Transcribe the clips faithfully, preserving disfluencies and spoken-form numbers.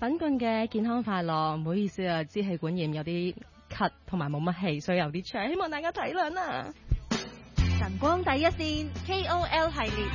品冠嘅健康快樂，唔好意思啊，支氣管炎有啲咳同埋冇乜氣，所以有啲長，希望大家體諒啊。 晨光第一線 K O L 系列，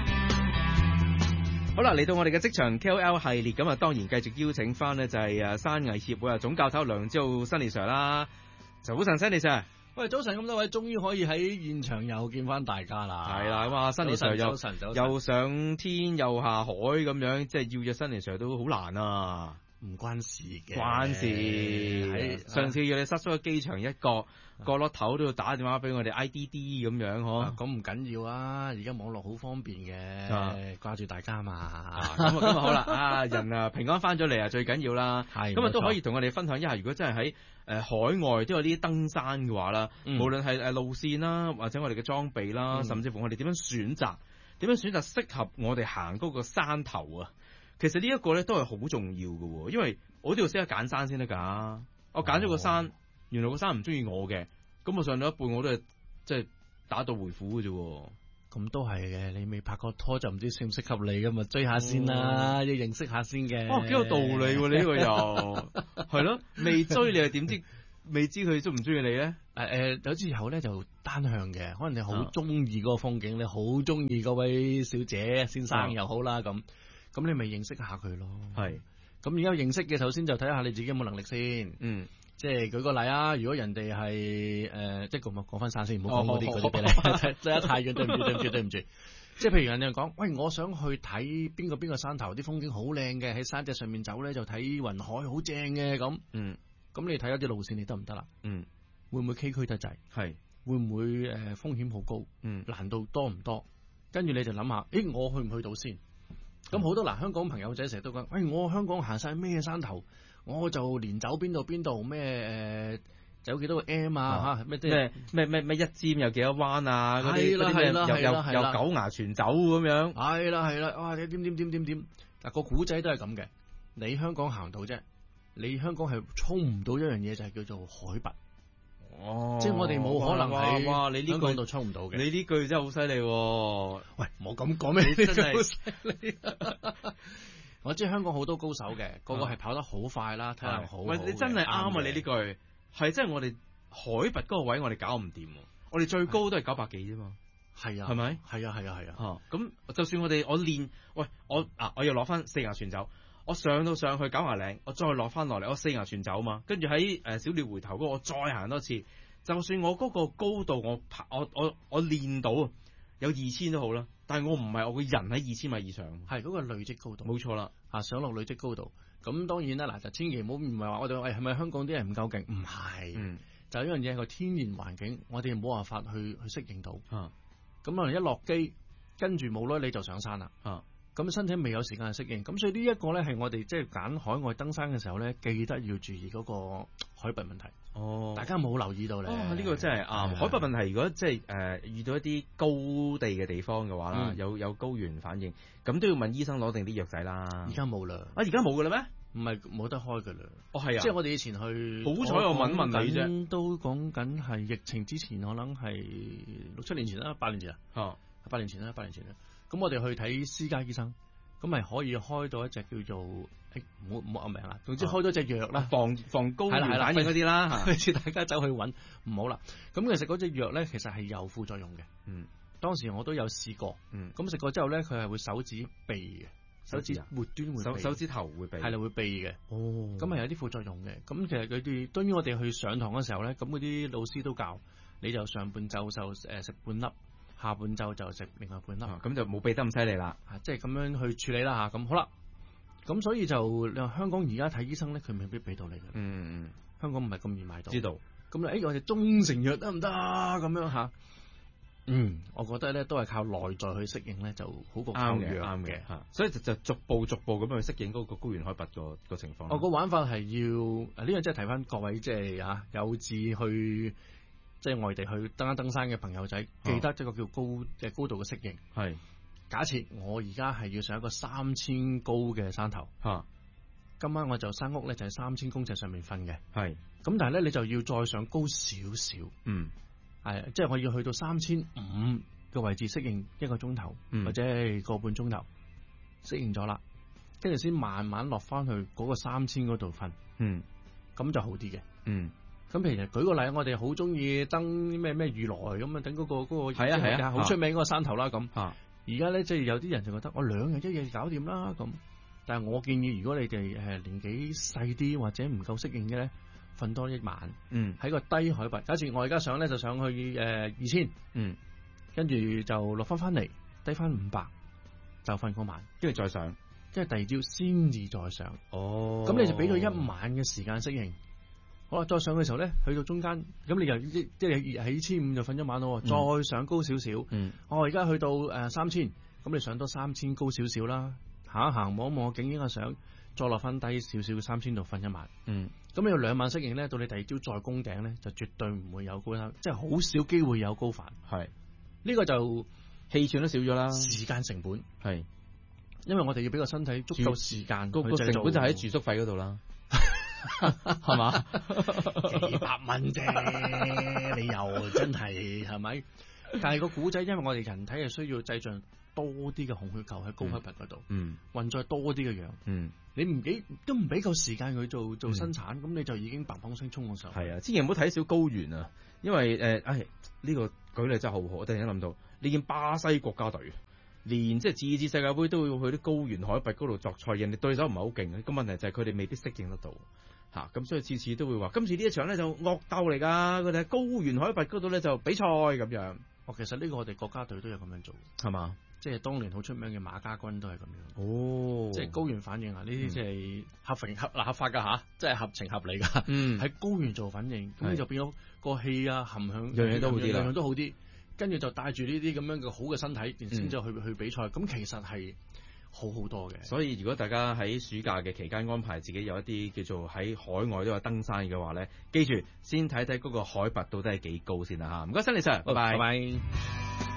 好啦，嚟到我哋嘅職場 K O L 系列，咁啊當然繼續邀請翻呢就係誒山藝協會啊總教頭梁之浩 Sunny Sir 啦。早晨 Sunny Sir。 喂，早晨咁多位，終於可以喺現場又見翻大家啦。 係啦，咁啊，Sunny Sir又早晨早晨又上天又下海咁樣，即係要約 Sunny Sir 都好難啊。 唔關事嘅， 關事。 喺上次約你塞咗個機場一角，角落頭都要打電話俾我哋 I D D 咁樣，嗬。 咁唔緊要啊，而家網絡好方便嘅，掛住大家嘛。 咁啊，咁啊好啦，啊人啊平安翻咗嚟啊，最緊要啦。 係。 咁啊都可以同我哋分享一下，如果真係喺誒海外都有啲登山嘅話啦， 嗯、 無論係誒路線啦，或者我哋嘅裝備啦，嗯、甚至乎我哋點樣選擇，點樣選擇適合我哋行嗰個山頭啊。其實呢一個咧都係好重要嘅，因為我都要識得揀山先得噶。我揀咗個山，哦、原來個山唔中意我嘅，咁我上到一半我都係即係打道回府嘅啫。 咁都係嘅，你未拍過拖就唔知適唔適合你噶嘛，追下先啦，哦、要認識下先嘅。 哦，幾有道理喎，呢個又係咯，未追你又點知？未知佢中唔中意你咧？誒、 呃、誒，有時候咧就單向嘅，可能你好中意嗰個風景，啊、你好中意嗰位小姐先生又好啦咁。咁你咪認識下佢咯，係。咁而家認識嘅，首先就睇下你自己有冇能力先。嗯，即係舉個例啊，如果人哋係誒，即係咁啊，講翻山先，唔好講嗰啲嗰啲俾你，睇得太遠，對唔住，對唔住，對唔住。即係譬如人哋講，喂，我想去睇邊個邊個山頭，啲風景好靚嘅，喺山脊上面走咧就睇雲海，好正嘅咁。嗯，咁你睇下啲路線，你得唔得啦？嗯，會唔會崎嶇得滯？係，會唔會誒風險好高？嗯，難度多唔多？跟住你就諗下，誒，我去唔去到先？咁好多嗱，香港朋友仔成日都講，喂，我香港行晒咩山頭，我就連走邊度邊度咩誒，走幾多個 M 啊吓，咩咩咩咩咩一尖有幾多彎啊，嗰啲嗰啲咩又又又九牙全走咁樣， 係啦係啦，哇，點點點點點點，嗱個古仔都係咁嘅，你香港行到啫，你香港係衝唔到一樣嘢就係叫做海拔。哦，即係我哋冇可能喺哇！你呢句度衝唔到嘅， 你呢句真係好犀利。 喂，冇咁講咩？真係好犀利。我知香港好多高手嘅，個個係跑得好快啦，體能好。 喂，你真係啱啊！你呢句係真係我哋海拔嗰個位，我哋搞唔掂。我哋最高都係九百幾啫嘛。 係啊， 係咪？ 係啊，係啊，係啊。 咁就算我哋我練，喂，我啊，我要攞翻四牙全走。我上到上去九牙嶺，我再落翻落嚟，我四牙全走嘛。跟住喺誒小鳥回頭嗰個，我再行多次。就算我嗰個高度，我爬我我我練到有二千都好啦。但係我唔係我個人喺二千米以上， 係嗰個累積高度， 冇錯啦。 啊，上落累積高度。咁當然啦，嗱就千祈唔好唔係話我哋喂係咪香港啲人唔夠勁？唔係，嗯、就一樣嘢係個天然環境，我哋冇辦法去去適應到。啊，咁可能一落機，跟住冇耐你就上山啦。啊。咁身體未有時間去適應，咁所以呢一個咧係我哋即係揀海外登山嘅時候咧，記得要注意嗰個海拔問題。哦，大家冇留意到咧。 哦，呢個真係啱。海拔問題，如果即係誒遇到一啲高地嘅地方嘅話啦，嗯、有有高原反應，咁都要問醫生攞定啲藥仔啦。 而家冇啦。 啊，而家冇噶啦咩？ 唔係冇得開噶啦。 哦，係啊。 即係我哋以前去， 好彩我問問你啫。 都講緊係疫情之前，我諗係六七年前啦，八年前啊。哦，八年前啦，八年前啦。咁我哋去睇私家醫生。咁咪可以開到一隻叫做誒，唔好唔好噏名啦。總之開多隻藥啦， 防防高原反應嗰啲啦， 費事大家走去揾唔好啦。咁其實嗰隻藥咧，其實係有副作用嘅。嗯，當時我都有試過。嗯，咁食過之後咧，佢係會手指痹嘅，手指末端會手手指頭會痹， 係啦會痹嘅。哦，咁係有啲副作用嘅。咁其實佢哋對於我哋去上堂嘅時候咧，咁嗰啲老師都教，你就上半晝就誒食半粒。下半晝就食另外半粒，咁、 啊、就冇避得咁犀利啦， 即係咁樣去處理啦吓。咁好啦，咁所以就你話香港而家睇醫生咧，佢未必俾到你嘅。嗯嗯，香港唔係咁易買到。 知道。 咁咧，誒，我哋中成藥得唔得咁樣吓？嗯，我覺得咧都係靠內在去適應咧，就好過靠藥。啱嘅吓， 所以就就逐步逐步咁樣去適應嗰個高原海拔個個情況。 我個玩法係要呢樣，即係提翻各位即係啊有志去。即係外地去登一登山嘅朋友仔，記得一個叫高即係高度嘅適應。係假設我而家係要上一個三千高嘅山頭，吓今晚我就山屋咧就喺三千公尺上面瞓嘅。係咁，但係咧你就要再上高少少。嗯，係即係我要去到三千五嘅位置適應一個鐘頭，或者係個半鐘頭適應咗啦。 跟住先慢慢落翻去嗰個三千嗰度瞓。 嗯， 咁就好啲嘅。 嗯。 咁譬如舉個例，我哋好中意登咩咩如來咁啊，等嗰個嗰個係啊係啊， 好出名嗰個山頭啦咁。 啊， 而家咧即係有啲人就覺得我兩日一夜搞掂啦咁，但係我建議如果你哋誒年紀細啲或者唔夠適應嘅咧，瞓多一晚。 嗯，喺個低海拔，假設我而家上咧就上去誒二千， 嗯， 跟住就落翻翻嚟低翻五百，就瞓嗰晚， 跟住再上， 跟住第二朝先至再上。 哦， 咁你就俾咗一晚嘅時間適應。好啦，再上嘅時候咧，去到中間，咁你又即即係喺千五就瞓一晚咯，嗯、再上高少少。 嗯， 我而家去到誒三千，咁你上多三千高少少啦，行一行望一望景影下相，再落翻低少少三千度瞓一晚。 嗯， 咁你有兩晚適應咧，到你第二朝再攻頂咧，就絕對唔會有高山，即係好少機會有高反。 係， 呢個就氣喘都少咗啦， 時間成本係， 因為我哋要俾個身體足夠時間， 個個成本就喺住宿費嗰度啦。係嘛？ 幾百蚊啫，你又真係係咪？但係個古仔，因為我哋人體係需要製造多啲嘅紅血球喺高海拔嗰度， 嗯， 運載多啲嘅氧， 嗯， 你唔俾都唔俾夠時間佢做做生產，咁、嗯、你就已經砰砰聲衝咗上去。 係啊，千祈唔好睇小高原啊，因為誒，唉、呃，呢、這個舉例真係好好，我突然間諗到，你見巴西國家隊。連即係次次世界盃都要去啲高原海拔嗰度作賽，人哋對手唔係好勁嘅，個問題就係佢哋未必適應得到嚇，咁、啊、所以次次都會話今次呢一場咧就惡鬥嚟㗎，佢哋喺高原海拔嗰度咧就比賽咁樣。 哦，其實呢個我哋國家隊都有咁樣做， 係嘛？ 即係當年好出名嘅馬家軍都係咁樣。 哦， 即係高原反應啊！呢啲即係合情合合法㗎嚇，即係合情合理㗎。 嗯， 喺高原做反應，咁你就變咗個氣啊含響， 樣樣都好啲啦， 樣樣都好啲。跟住就帶住呢啲咁樣嘅好嘅身體，然先至去、嗯、去比賽，咁其實係好好多嘅。 所以如果大家喺暑假嘅期間安排自己有一啲叫做喺海外都有登山嘅話咧，記住先睇睇嗰個海拔到底係幾高先啦嚇。唔該，辛尼 Sir，拜拜。 拜拜。